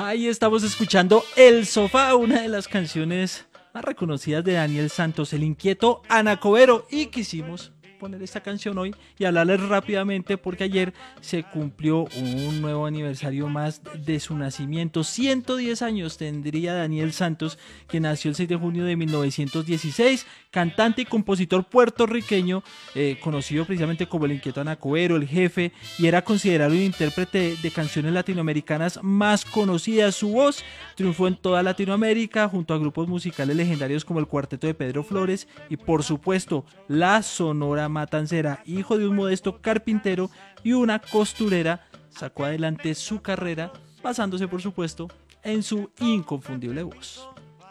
Ahí estamos escuchando El Sofá, una de las canciones más reconocidas de Daniel Santos, el inquieto Anacobero, y quisimos poner esta canción hoy y hablarles rápidamente porque ayer se cumplió un nuevo aniversario más de su nacimiento. 110 años tendría Daniel Santos, que nació el 6 de junio de 1916, cantante y compositor puertorriqueño, conocido precisamente como el inquieto Anacobero, el jefe, y era considerado un intérprete de canciones latinoamericanas más conocidas. Su voz triunfó en toda Latinoamérica junto a grupos musicales legendarios como el Cuarteto de Pedro Flores y, por supuesto, la Sonora Matancera. Hijo de un modesto carpintero y una costurera, sacó adelante su carrera basándose, por supuesto, en su inconfundible voz.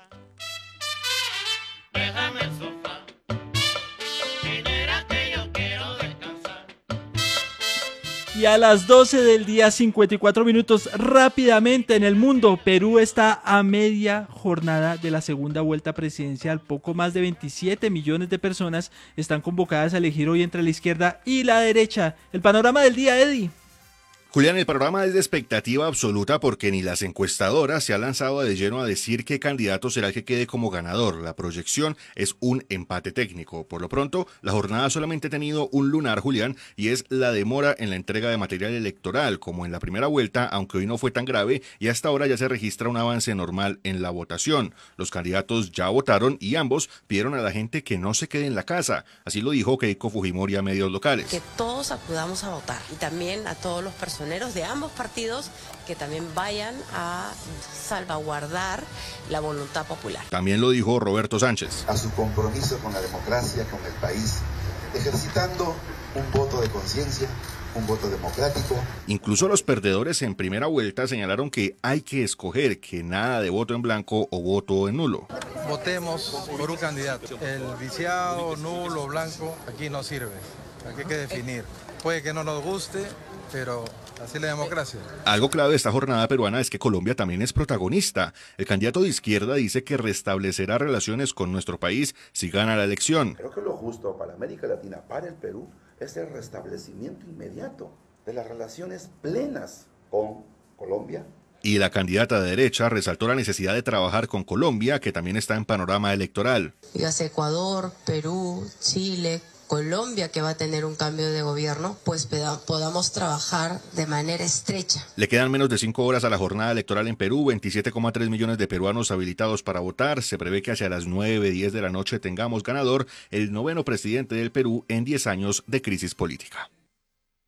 Déjame el sofá, mira que yo quiero descansar. Y a las 12 del día 54 minutos, rápidamente en el mundo, Perú está a media jornada de la segunda vuelta presidencial. Poco más de 27 millones de personas están convocadas a elegir hoy entre la izquierda y la derecha. El panorama del día, Eddie. Julián, el panorama es de expectativa absoluta porque ni las encuestadoras se han lanzado de lleno a decir qué candidato será el que quede como ganador. La proyección es un empate técnico. Por lo pronto, la jornada solamente ha tenido un lunar, Julián, y es la demora en la entrega de material electoral, como en la primera vuelta, aunque hoy no fue tan grave, y hasta ahora ya se registra un avance normal en la votación. Los candidatos ya votaron y ambos pidieron a la gente que no se quede en la casa. Así lo dijo Keiko Fujimori a medios locales. Que todos acudamos a votar y también a todos los personeros de ambos partidos que también vayan a salvaguardar la voluntad popular. También lo dijo Roberto Sánchez. A su compromiso con la democracia, con el país, ejercitando un voto de conciencia, un voto democrático. Incluso los perdedores en primera vuelta señalaron que hay que escoger, que nada de voto en blanco o voto en nulo. Votemos por un candidato. El viciado, nulo, blanco, aquí no sirve. Aquí hay que definir. Puede que no nos guste, pero así es la democracia. Algo clave de esta jornada peruana es que Colombia también es protagonista. El candidato de izquierda dice que restablecerá relaciones con nuestro país si gana la elección. Creo que lo justo para América Latina, para el Perú, es el restablecimiento inmediato de las relaciones plenas con Colombia. Y la candidata de derecha resaltó la necesidad de trabajar con Colombia, que también está en panorama electoral. Dígase Ecuador, Perú, Chile, Colombia, que va a tener un cambio de gobierno, pues podamos trabajar de manera estrecha. Le quedan menos de 5 horas a la jornada electoral en Perú, 27,3 millones de peruanos habilitados para votar. Se prevé que hacia las 9:10 de la noche tengamos ganador, el noveno presidente del Perú en 10 años de crisis política.